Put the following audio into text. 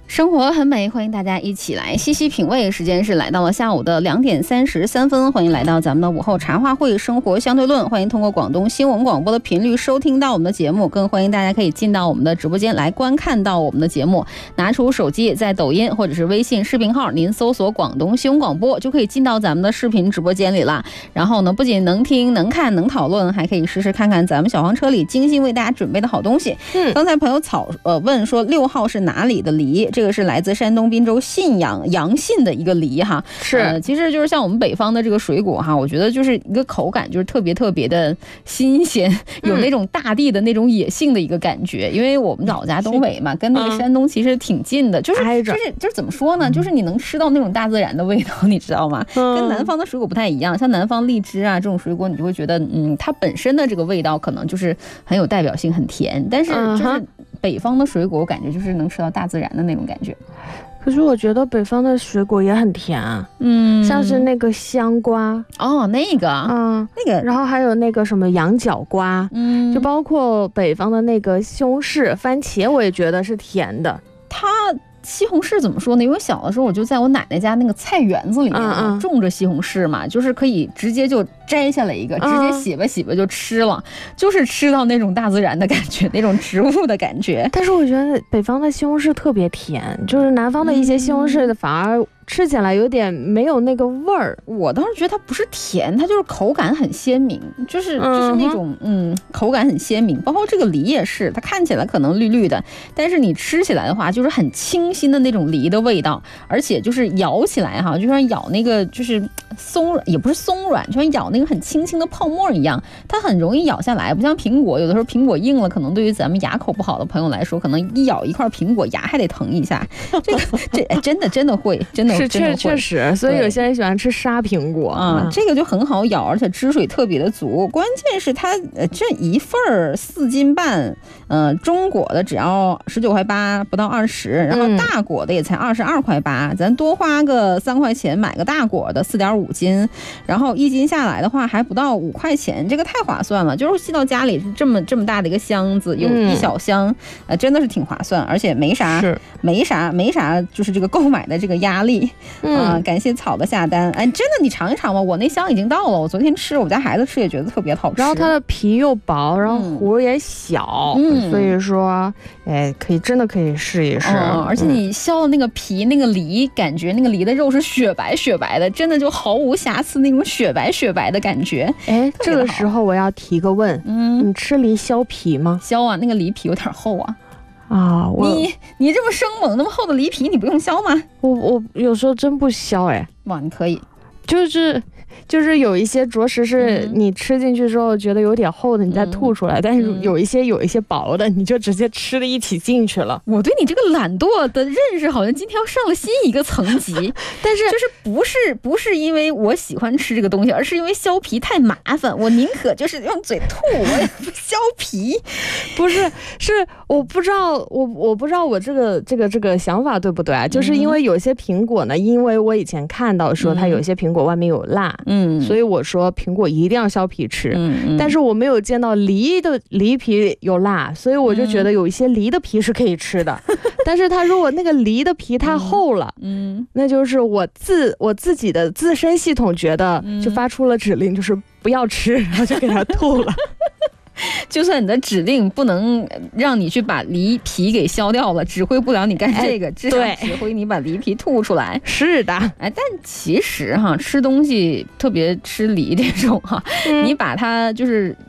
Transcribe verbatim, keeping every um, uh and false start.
生活很美，欢迎大家一起来细细品味。时间是来到了下午的两点三十三分，欢迎来到咱们的午后茶话会生活相对论。欢迎通过广东新闻广播的频率收听到我们的节目，更欢迎大家可以进到我们的直播间来观看到我们的节目。拿出手机，在抖音或者是微信视频号，您搜索广东新闻广播，就可以进到咱们的视频直播间里了。然后呢，不仅能听能看能讨论，还可以时时看看咱们小黄车里精心为大家准备的好东西。嗯，刚才朋友草呃问说六号是哪里的梨，这个是来自山东滨州信阳阳信的一个梨哈。 是、 呃，其实就是像我们北方的这个水果哈，我觉得就是一个口感就是特别特别的新鲜，有那种大地的那种野性的一个感觉。嗯、因为我们老家东北嘛，跟那个山东其实挺近的，就是就是就是怎么说呢，就是你能吃到那种大自然的味道，你知道吗？嗯、跟南方的水果不太一样，像南方荔枝啊这种水果，你就会觉得嗯，它本身的这个味道可能就是很有代表性，很甜，但是就是北方的水果，我感觉就是能吃到大自然的那种感觉。 可是我觉得北方的水果也很甜啊，嗯，像是那个香瓜哦，那个， 嗯， 那个， 然后还有那个什么羊角瓜，嗯，就包括北方的那个西红柿、番茄，我也觉得是甜的。 它西红柿怎么说呢？因为小的时候我就在我奶奶家那个菜园子里面、啊嗯嗯、种着西红柿嘛，就是可以直接就摘下来一个，直接洗吧洗吧就吃了，嗯、就是吃到那种大自然的感觉，那种植物的感觉。 但是我觉得北方的西红柿特别甜，就是南方的一些西红柿的反而吃起来有点没有那个味儿。 我当时觉得它不是甜，它就是口感很鲜明，就是就是那种嗯口感很鲜明。包括这个梨也是，它看起来可能绿绿的，但是你吃起来的话就是很清新的那种梨的味道，而且就是咬起来哈，就像咬那个就是松也不是松软，就像咬那个很轻轻的泡沫一样，它很容易咬下来，不像苹果，有的时候苹果硬了，可能对于咱们牙口不好的朋友来说，可能一咬一块苹果牙还得疼一下。这个这哎真的真的会真的。 是确确实，所以有些人喜欢吃沙苹果啊、嗯，这个就很好咬，而且汁水特别的足。关键是它呃这一份儿四斤半，呃中果的只要十九块八，不到二十，然后大果的也才二十二块八、嗯，咱多花个三块钱买个大果的四点五斤，然后一斤下来的话还不到五块钱，这个太划算了。就是寄到家里是这么这么大的一个箱子，有一小箱，嗯、呃真的是挺划算，而且没啥没啥没啥就是这个购买的这个压力。嗯、呃，感谢草的下单。哎，真的，你尝一尝吧，我那箱已经到了，我昨天吃，我家孩子吃也觉得特别好吃。 然后它的皮又薄，然后核也小，嗯、所以说，哎，可以真的可以试一试。 嗯、而且你削的那个皮，那个梨，感觉那个梨的肉是雪白雪白的，真的就毫无瑕疵那种雪白雪白的感觉。 哎，这个时候我要提个问，嗯，你吃梨削皮吗？ 削啊，那个梨皮有点厚啊。 啊，我你你这么生猛，那么厚的梨皮，你不用削吗？ 我我有时候真不削哎。 哇，你可以， 就是就是有一些着实是你吃进去之后觉得有点厚的，你再吐出来，嗯、但是有一些有一些薄的，你就直接吃的一起进去了。 我对你这个懒惰的认识好像今天要上了新一个层级，但是就是不是不是因为我喜欢吃这个东西，而是因为削皮太麻烦，我宁可就是用嘴吐，我也不削皮。 不是，是我不知道我我不知道我这个这个这个想法对不对啊？就是因为有些苹果呢，因为我以前看到说它有些苹果外面有蜡。嗯，所以我说苹果一定要削皮吃，嗯嗯、但是我没有见到梨的梨皮有蜡，所以我就觉得有一些梨的皮是可以吃的，嗯、但是它如果那个梨的皮太厚了，嗯，那就是我自我自己的自身系统觉得就发出了指令，就是不要吃，然后就给它吐了。 就算你的指令不能让你去把梨皮给削掉了，指挥不了你干这个，至少指挥你把梨皮吐出来。 是的， 哎，但其实哈，吃东西特别吃梨这种哈，嗯、你把它就是